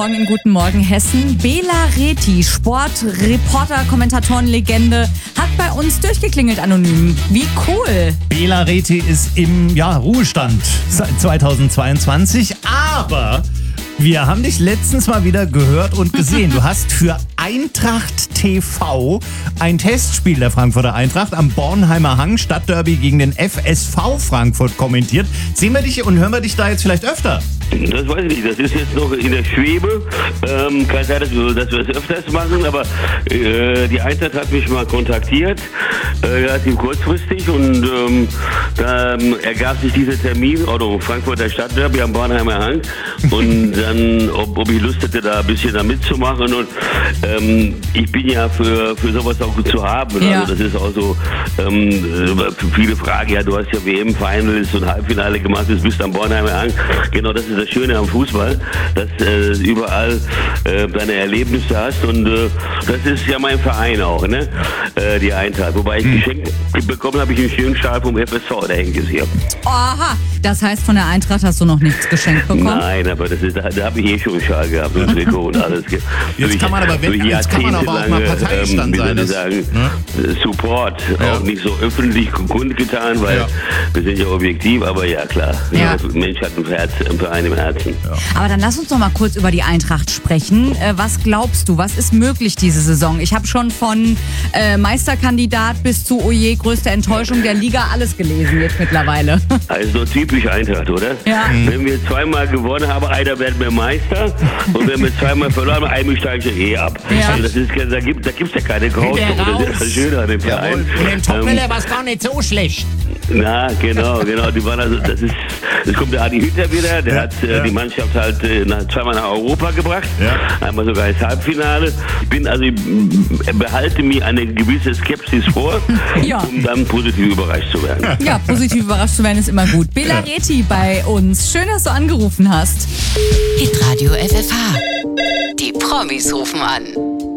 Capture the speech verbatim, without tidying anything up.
Morgen in Guten Morgen Hessen. Bela Reti, Sportreporter, Kommentatorenlegende, hat bei uns durchgeklingelt anonym. Wie cool. Bela Reti ist im ja, Ruhestand seit zweitausendzweiundzwanzig, aber wir haben dich letztens mal wieder gehört und gesehen. Du hast für Eintracht T V ein Testspiel der Frankfurter Eintracht am Bornheimer Hang, Stadtderby gegen den F S V Frankfurt kommentiert. Sehen wir dich und hören wir dich da jetzt vielleicht öfter? Das weiß ich nicht, das ist jetzt noch in der Schwebe. Ähm, kann sein, dass wir, dass wir es öfters machen, aber äh, die Eintracht hat mich mal kontaktiert, äh, relativ kurzfristig, und ähm, da ähm, ergab sich dieser Termin, oder Frankfurter Stadtderby am Bornheimer Hang, und dann, ob, ob ich Lust hätte, da ein bisschen da mitzumachen, und ähm, ich bin ja für, für sowas auch gut zu haben. Ja. Also das ist auch so, ähm, viele Fragen, ja, du hast ja W M-Finals und Halbfinale gemacht, du bist am Bornheimer Hang. Genau, das ist das Schöne am Fußball, dass äh, überall äh, deine Erlebnisse hast, und äh, das ist ja mein Verein auch, ne? Äh, die Eintracht. Wobei ich hm. geschenkt bekommen habe, ich einen schönen Schal vom F S V, da hängt es hier. Aha, das heißt, von der Eintracht hast du noch nichts geschenkt bekommen? Nein, aber das ist, da, da habe ich eh schon einen Schal gehabt und Trikot und alles. Jetzt kann man aber, wenn, jetzt kann man aber auch mal Parteistand ähm, sein. Das, sagen, ne? Support, ja. auch nicht so öffentlich kundgetan, weil ja. wir sind ja objektiv, aber ja klar, ja. Der Mensch hat ein Herz, ein Verein im Herzen. Ja. Aber dann lass uns doch mal kurz über die Eintracht sprechen. Äh, was glaubst du, was ist möglich diese Saison? Ich habe schon von äh, Meisterkandidat bis zu oje, größte Enttäuschung der Liga alles gelesen jetzt mittlerweile. Also typisch Eintracht, oder? Ja. Wenn wir zweimal gewonnen haben, einer werden wir Meister, und wenn wir zweimal verloren haben, einmal steigen wir eh ab. Ja. Also das ist, da gibt es da gibt's ja keine Grauzone. Das ist das Schöne an dem Verein. Und im Topmüller war es gar nicht so schlecht. Na, genau, genau. Die waren also, das ist, es kommt der Adi Hütter wieder, der ja, hat äh, ja. die Mannschaft halt äh, nach, zweimal nach Europa gebracht, ja. einmal sogar ins Halbfinale. Ich bin also, ich behalte mir eine gewisse Skepsis vor, ja. um dann positiv überrascht zu werden. Ja, positiv überrascht zu werden ist immer gut. Bela Reti bei uns. Schön, dass du angerufen hast. Hitradio F F H. Die Promis rufen an.